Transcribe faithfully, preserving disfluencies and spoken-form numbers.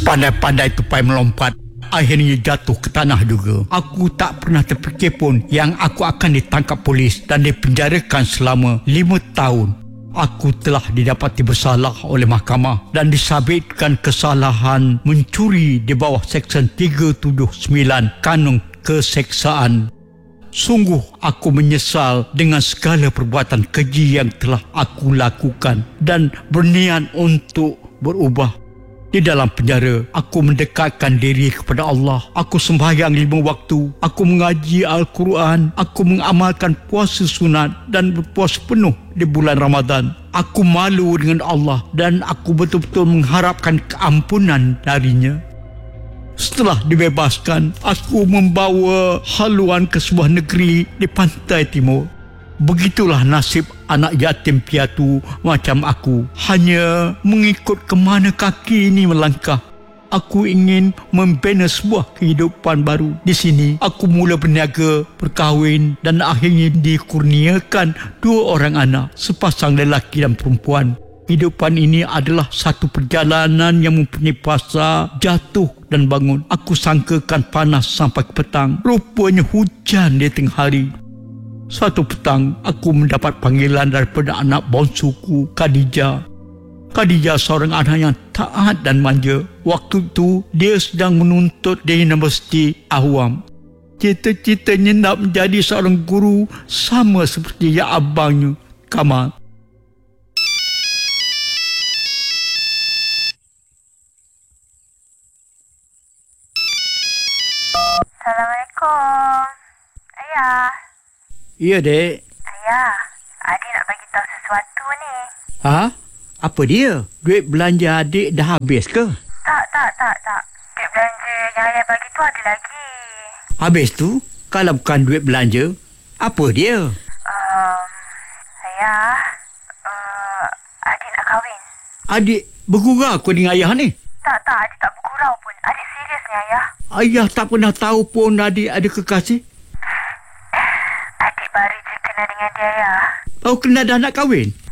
Sepandai-pandai tupai melompat, akhirnya jatuh ke tanah juga. Aku tak pernah terfikir pun yang aku akan ditangkap polis dan dipenjarakan selama lima tahun. Aku telah didapati bersalah oleh mahkamah dan disabitkan kesalahan mencuri di bawah Seksyen tiga tujuh sembilan Kanun Keseksaan. Sungguh aku menyesal dengan segala perbuatan keji yang telah aku lakukan dan berniat untuk berubah. Di dalam penjara, aku mendekatkan diri kepada Allah. Aku sembahyang lima waktu. Aku mengaji Al-Quran. Aku mengamalkan puasa sunat dan berpuasa penuh di bulan Ramadan. Aku malu dengan Allah dan aku betul-betul mengharapkan keampunan darinya. Setelah dibebaskan, aku membawa haluan ke sebuah negeri di pantai timur. Begitulah nasib anak yatim piatu macam aku. Hanya mengikut ke mana kaki ini melangkah. Aku ingin membina sebuah kehidupan baru. Di sini, aku mula berniaga, berkahwin dan akhirnya dikurniakan dua orang anak, sepasang lelaki dan perempuan. Kehidupan ini adalah satu perjalanan yang mempunyai fasa jatuh dan bangun. Aku sangkakan panas sampai ke petang. Rupanya hujan di tengah hari. Suatu petang, aku mendapat panggilan daripada anak bonsuku, Khadijah. Khadijah seorang anak yang taat dan manja. Waktu itu, dia sedang menuntut di Universiti Ahwam. Cita-citanya nak menjadi seorang guru sama seperti yang abangnya, Kamal. Assalamualaikum. Ayah. Ya, Dek. Ayah, adik nak bagi tahu sesuatu ni. Ha? Apa dia? Duit belanja adik dah habis ke? Tak, tak, tak, tak. Duit belanja yang ayah bagi tu ada lagi. Habis tu? Kalau bukan duit belanja, apa dia? Um, ayah, uh, adik nak kahwin. Adik bergurau aku dengan ayah ni? Tak, tak, adik tak bergurau pun. Adik serius ni, ayah. Ayah tak pernah tahu pun adik ada kekasih. Adik baru je kenal dengan dia, ayah. Baru kenal dah nak kahwin?